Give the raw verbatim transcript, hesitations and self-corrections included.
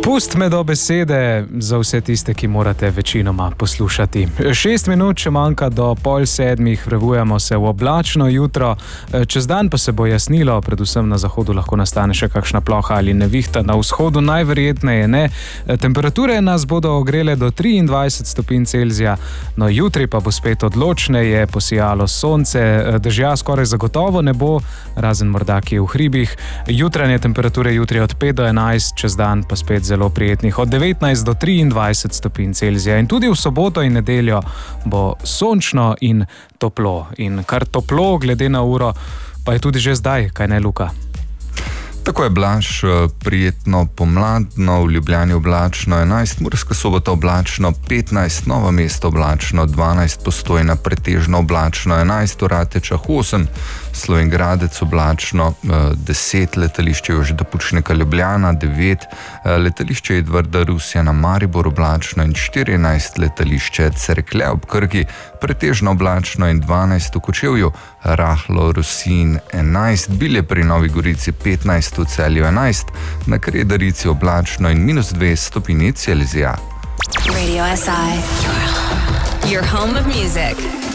Pust me do besede za vse tiste, ki morate večinoma poslušati. Šest minut še manjka do pol sedmih, vrevujemo se v oblačno jutro. Čez dan pa se bo jasnilo, predvsem na zahodu lahko nastane še kakšna ploha ali nevihta, na vzhodu najverjetneje ne. Temperature nas bodo ogrele do triindvajset stopinj Celzija, no jutri pa bo spet odločneje, posijalo sonce, dežja skoraj zagotovo ne bo, razen morda kje v hribih. Jutranje temperature jutri od pet do enajst, čez dan pa spet zelo prijetnih od devetnajst do triindvajset stopinj Celzija. In tudi v soboto in nedeljo bo sončno in toplo. In kar toplo glede na uro pa je tudi že zdaj, kaj ne, Luka? Tako je, Blaž, prijetno pomladno, v Ljubljani oblačno enajst, Murska Sobota oblačno petnajst, Novo mesto oblačno dvanajst, Postojna pretežno oblačno enajst, v Ratečah osem, Slovenj Gradec oblačno deset, letališče Jožeta Pučnika Ljubljana devet, letališče Edvarda Rusjana na Maribor oblačno in štirinajst, letališče Cerklje ob Krki pretežno oblačno in dvanajst, v Kočevju rahlo Rusin enajst, Bilje pri Novi Gorici petnajst, v Celju enajst, na Kredarici oblačno in minus dve stopinji Celzija. Radio S I, your home of music.